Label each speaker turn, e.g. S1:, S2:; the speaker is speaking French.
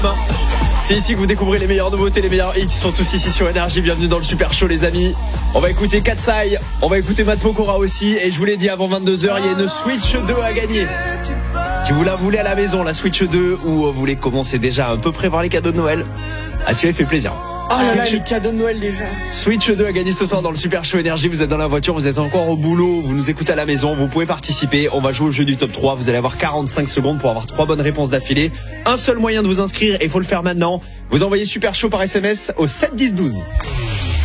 S1: C'est ici que vous découvrez les meilleures nouveautés, les meilleurs hits. Ils sont tous ici sur Énergie. Bienvenue dans le Super Show, les amis. On va écouter Katsai, on va écouter Matt Pokora aussi. Et je vous l'ai dit avant 22h, il y a une Switch 2 à gagner. Si vous la voulez à la maison, la Switch 2, ou vous voulez commencer déjà à un peu prévoir les cadeaux de Noël, celui-là fait plaisir.
S2: Oh là là, les cadeaux de Noël déjà.
S1: Switch 2 à gagner ce soir dans le Super Show Énergie. Vous êtes dans la voiture, vous êtes encore au boulot, vous nous écoutez à la maison, vous pouvez participer. On va jouer au jeu du top 3. Vous allez avoir 45 secondes pour avoir 3 bonnes réponses d'affilée. Un seul moyen de vous inscrire et il faut le faire maintenant. Vous envoyez Super Show par SMS au 7 10 12.